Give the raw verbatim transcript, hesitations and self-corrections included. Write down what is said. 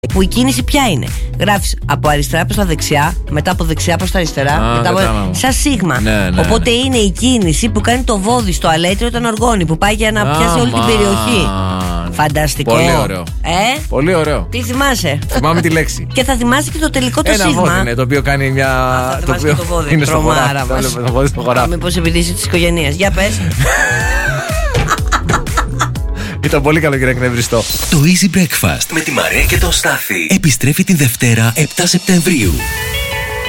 Που η κίνηση ποια είναι? Γράφεις από αριστερά προς τα δεξιά, μετά από δεξιά προς τα αριστερά, Α, μετά από... σαν σίγμα. Ναι, ναι, Οπότε ναι. είναι η κίνηση που κάνει το βόδι στο αλέτριο όταν οργώνει, που πάει για να Α, πιάσει όλη την μαν. περιοχή. Φανταστικό. Πολύ ωραίο. Ε? Πολύ ωραίο. Τι θυμάσαι? Θυμάμαι τη λέξη. Και θα θυμάσαι και το τελικό το Ένα σίγμα. βόδι είναι το οποίο κάνει μια. Α, θα το θυμάσαι και το βόδι. είναι στο Τρομάρα χωράφι. μας. Το βλέπω, το βόδι στο χωράφι. Μήπως επειδή είσαι της οικογένειας. Για πες. Ήταν πολύ καλό και εκνευριστό. Το Easy Breakfast με τη Μαρία και τον Στάθη επιστρέφει την Δευτέρα επτά Σεπτεμβρίου.